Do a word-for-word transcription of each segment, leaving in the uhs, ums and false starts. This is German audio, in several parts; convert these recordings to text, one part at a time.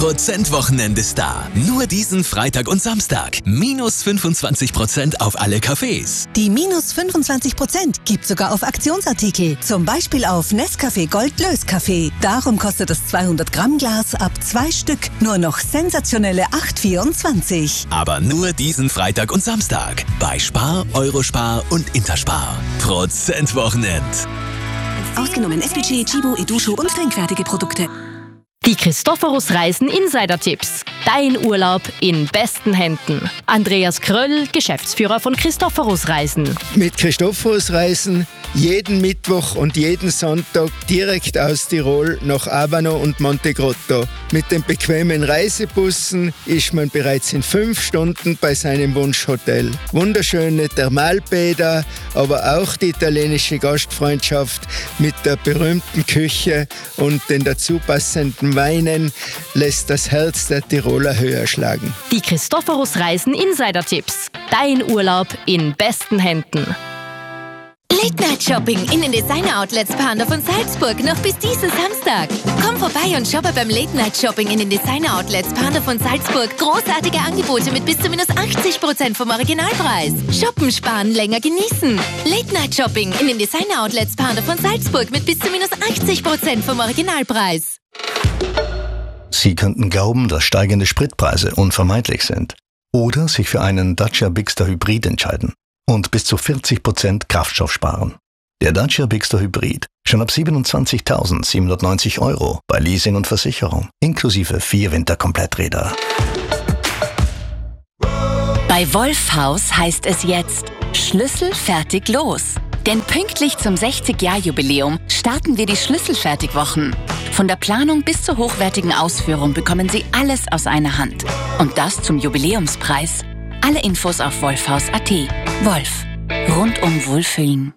Prozent-Wochenende Star. Nur diesen Freitag und Samstag. Minus fünfundzwanzig Prozent auf alle Cafés. Die minus fünfundzwanzig Prozent gibt sogar auf Aktionsartikel. Zum Beispiel auf Nescafé Gold Löskaffee. Darum kostet das zweihundert Gramm Glas ab zwei Stück nur noch sensationelle acht vierundzwanzig. Aber nur diesen Freitag und Samstag. Bei Spar, Eurospar und Interspar. Prozent-Wochenend. Ausgenommen S P G, Chibo, Edusho und trinkfertige Produkte. Die Christophorus Reisen Insider-Tipps. Dein Urlaub in besten Händen. Andreas Kröll, Geschäftsführer von Christophorus Reisen. Mit Christophorus Reisen jeden Mittwoch und jeden Sonntag direkt aus Tirol nach Abano und Montegrotto. Mit den bequemen Reisebussen ist man bereits in fünf Stunden bei seinem Wunschhotel. Wunderschöne Thermalbäder, aber auch die italienische Gastfreundschaft mit der berühmten Küche und den dazu passenden Weinen lässt das Herz der Tiroler höher schlagen. Die Christophorus Reisen Insider-Tipps. Dein Urlaub in besten Händen. Late-Night-Shopping in den Designer-Outlets Pandorf und Salzburg noch bis diesen Samstag. Komm vorbei und shoppe beim Late-Night-Shopping in den Designer-Outlets Pandorf und Salzburg. Großartige Angebote mit bis zu minus achtzig Prozent vom Originalpreis. Shoppen, sparen, länger genießen. Late-Night-Shopping in den Designer-Outlets Pandorf und Salzburg mit bis zu minus achtzig Prozent vom Originalpreis. Sie könnten glauben, dass steigende Spritpreise unvermeidlich sind. Oder sich für einen Dacia Bigster Hybrid entscheiden und bis zu vierzig Prozent Kraftstoff sparen. Der Dacia Bigster Hybrid schon ab siebenundzwanzigtausendsiebenhundertneunzig Euro bei Leasing und Versicherung, inklusive vier Winterkompletträder. Bei Wolfhaus heißt es jetzt Schlüssel fertig los. Denn pünktlich zum sechzig-Jahr-Jubiläum starten wir die Schlüsselfertigwochen. Von der Planung bis zur hochwertigen Ausführung bekommen Sie alles aus einer Hand. Und das zum Jubiläumspreis. Alle Infos auf wolfhaus punkt a t. Wolf. Rundum Wohlfühlen.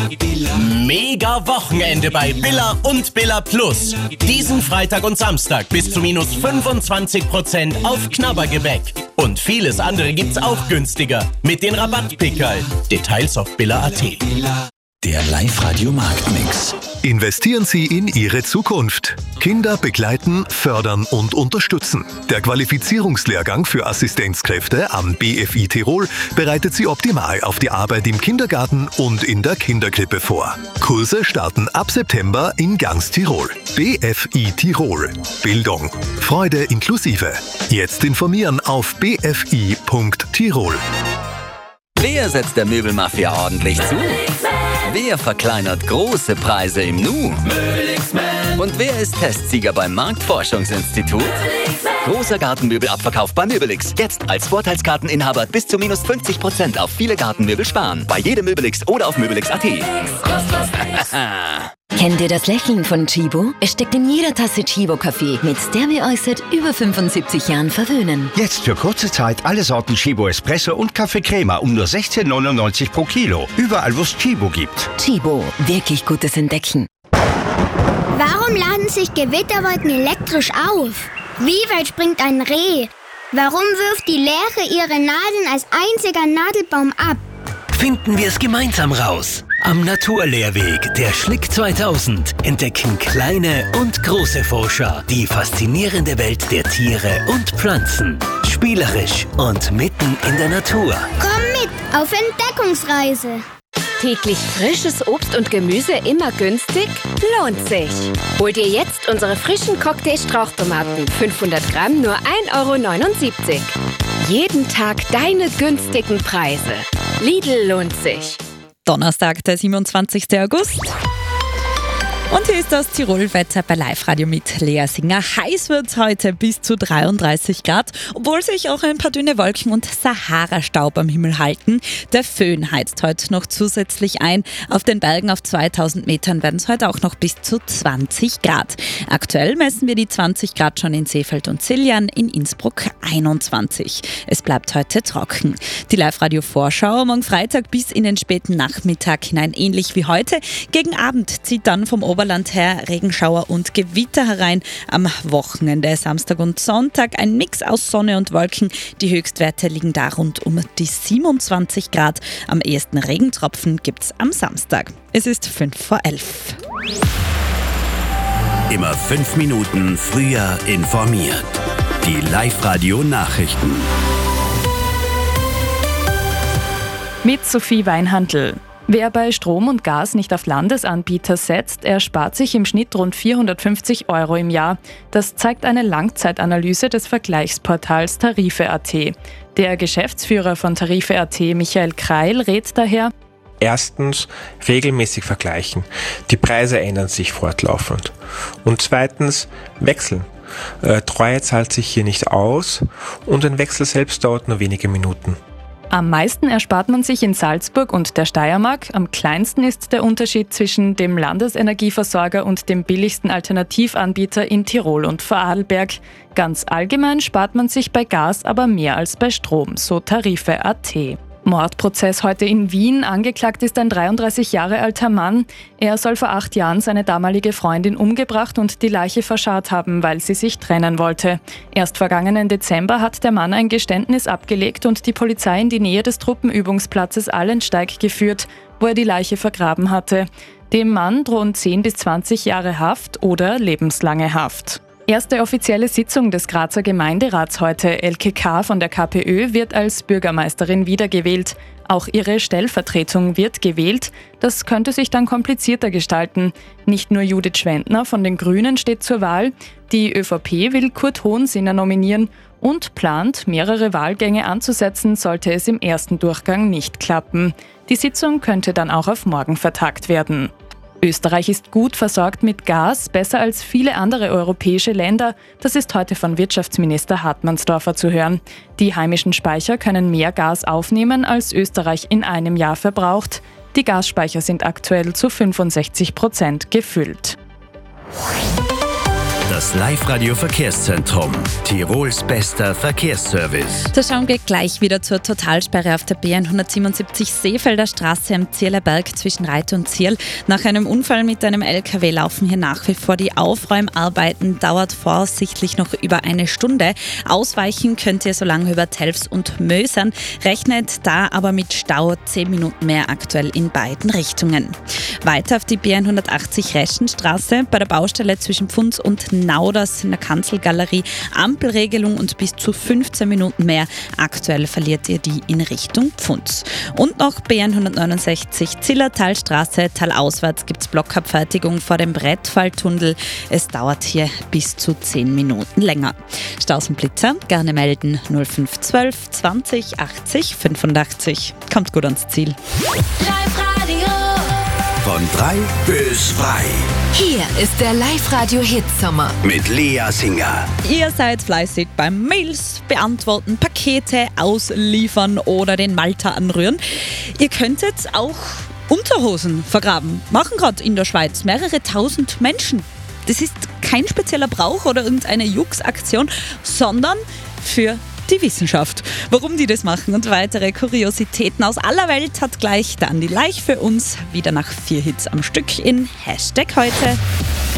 Mega Wochenende bei Billa und Billa Plus. Diesen Freitag und Samstag bis zu minus fünfundzwanzig Prozent auf Knabbergebäck. Und vieles andere gibt's auch günstiger mit den Rabattpickerl. Details auf billa punkt a t. Der Live-Radio-Marktmix. Investieren Sie in Ihre Zukunft. Kinder begleiten, fördern und unterstützen. Der Qualifizierungslehrgang für Assistenzkräfte am B F I Tirol bereitet Sie optimal auf die Arbeit im Kindergarten und in der Kinderkrippe vor. Kurse starten ab September in ganz Tirol. B F I Tirol. Bildung. Freude inklusive. Jetzt informieren auf b f i punkt tirol. Wer setzt der Möbelmafia ordentlich zu? Wer verkleinert große Preise im Nu? Und wer ist Testsieger beim Marktforschungsinstitut? Großer Gartenmöbelabverkauf bei Möbelix. Jetzt als Vorteilskarteninhaber bis zu minus fünfzig Prozent auf viele Gartenmöbel sparen. Bei jedem Möbelix oder auf möbelix punkt a t. Kennt ihr das Lächeln von Chibo? Es steckt in jeder Tasse Chibo-Kaffee. Mit der wir euch seit über fünfundsiebzig Jahren verwöhnen. Jetzt für kurze Zeit alle Sorten Chibo Espresso und Kaffee Crema um nur sechzehn neunundneunzig pro Kilo. Überall, wo es Chibo gibt. Chibo, wirklich gutes Entdecken. Warum laden sich Gewitterwolken elektrisch auf? Wie weit springt ein Reh? Warum wirft die Leere ihre Nadeln als einziger Nadelbaum ab? Finden wir es gemeinsam raus. Am Naturlehrweg der Schlick zweitausend entdecken kleine und große Forscher die faszinierende Welt der Tiere und Pflanzen. Spielerisch und mitten in der Natur. Komm mit auf Entdeckungsreise. Täglich frisches Obst und Gemüse immer günstig? Lohnt sich. Hol dir jetzt unsere frischen Cocktail-Strauchtomaten. fünfhundert Gramm nur ein Euro neunundsiebzig. Jeden Tag deine günstigen Preise. Lidl lohnt sich. Donnerstag, der siebenundzwanzigster August. Und hier ist das Tirol-Wetter bei Live-Radio mit Lea Singer. Heiß wird es heute bis zu dreiunddreißig Grad, obwohl sich auch ein paar dünne Wolken und Sahara-Staub am Himmel halten. Der Föhn heizt heute noch zusätzlich ein. Auf den Bergen auf zweitausend Metern werden es heute auch noch bis zu zwanzig Grad. Aktuell messen wir die zwanzig Grad schon in Seefeld und Siljan, in Innsbruck einundzwanzig. Es bleibt heute trocken. Die Live-Radio-Vorschau morgen Freitag bis in den späten Nachmittag hinein, ähnlich wie heute. Gegen Abend zieht dann vom Oberland her Regenschauer und Gewitter herein. Am Wochenende, Samstag und Sonntag, ein Mix aus Sonne und Wolken. Die Höchstwerte liegen da rund um die siebenundzwanzig Grad. Am ehesten Regentropfen gibt es am Samstag. Es ist fünf vor elf. Immer fünf Minuten früher informiert. Die Live-Radio-Nachrichten. Mit Sophie Weinhandl. Wer bei Strom und Gas nicht auf Landesanbieter setzt, erspart sich im Schnitt rund vierhundertfünfzig Euro im Jahr. Das zeigt eine Langzeitanalyse des Vergleichsportals Tarife Punkt at. Der Geschäftsführer von Tarife Punkt at, Michael Kreil, rät daher: Erstens, regelmäßig vergleichen. Die Preise ändern sich fortlaufend. Und zweitens, wechseln. Äh, Treue zahlt sich hier nicht aus und ein Wechsel selbst dauert nur wenige Minuten. Am meisten erspart man sich in Salzburg und der Steiermark. Am kleinsten ist der Unterschied zwischen dem Landesenergieversorger und dem billigsten Alternativanbieter in Tirol und Vorarlberg. Ganz allgemein spart man sich bei Gas aber mehr als bei Strom, so Tarife Punkt at. Mordprozess heute in Wien. Angeklagt ist ein dreiunddreißig Jahre alter Mann. Er soll vor acht Jahren seine damalige Freundin umgebracht und die Leiche verscharrt haben, weil sie sich trennen wollte. Erst vergangenen Dezember hat der Mann ein Geständnis abgelegt und die Polizei in die Nähe des Truppenübungsplatzes Allensteig geführt, wo er die Leiche vergraben hatte. Dem Mann drohen zehn bis zwanzig Jahre Haft oder lebenslange Haft. Erste offizielle Sitzung des Grazer Gemeinderats heute. Elke K. von der KPÖ wird als Bürgermeisterin wiedergewählt. Auch ihre Stellvertretung wird gewählt. Das könnte sich dann komplizierter gestalten. Nicht nur Judith Schwendner von den Grünen steht zur Wahl. Die ÖVP will Kurt Hohensinner nominieren und plant, mehrere Wahlgänge anzusetzen, sollte es im ersten Durchgang nicht klappen. Die Sitzung könnte dann auch auf morgen vertagt werden. Österreich ist gut versorgt mit Gas, besser als viele andere europäische Länder. Das ist heute von Wirtschaftsminister Hartmannsdorfer zu hören. Die heimischen Speicher können mehr Gas aufnehmen, als Österreich in einem Jahr verbraucht. Die Gasspeicher sind aktuell zu fünfundsechzig Prozent gefüllt. Das Live-Radio-Verkehrszentrum. Tirols bester Verkehrsservice. Da schauen wir gleich wieder zur Totalsperre auf der B hundertsiebenundsiebzig Seefelder Straße am Zierler Berg zwischen Reit und Zierl. Nach einem Unfall mit einem L K W laufen hier nach wie vor die Aufräumarbeiten. Dauert voraussichtlich noch über eine Stunde. Ausweichen könnt ihr so lange über Telfs und Mösern. Rechnet da aber mit Stau zehn Minuten mehr aktuell in beiden Richtungen. Weiter auf die B hundertachtzig Reschenstraße bei der Baustelle zwischen Pfunds und Nauders in der Kanzelgalerie. Ampelregelung und bis zu fünfzehn Minuten mehr. Aktuell verliert ihr die in Richtung Pfunds. Und noch B hundertneunundsechzig Zillertalstraße. Talauswärts gibt es Blockabfertigung vor dem Brettfalltunnel. Es dauert hier bis zu zehn Minuten länger. Staus und Blitzer gerne melden null fünf zwölf zwanzig achtzig fünfundachtzig. Kommt gut ans Ziel. Von drei bis frei. Hier ist der Live-Radio-Hitsommer Mit Lea Singer. Ihr seid fleißig beim Mails beantworten, Pakete ausliefern oder den Malta anrühren. Ihr könntet auch Unterhosen vergraben. Machen gerade in der Schweiz mehrere tausend Menschen. Das ist kein spezieller Brauch oder irgendeine Jux-Aktion, sondern für die Wissenschaft. Warum die das machen und weitere Kuriositäten aus aller Welt hat gleich der Andi Leich für uns. Wieder nach vier Hits am Stück in Hashtag heute.